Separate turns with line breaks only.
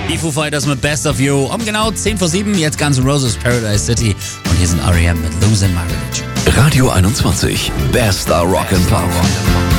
Die Foo Fighters mit Best of You. Um genau 10 vor 7, jetzt Guns N' Roses, Paradise City. Und hier sind R.E.M. mit Losing My Religion.
Radio 21, bester Rock'n'Pop.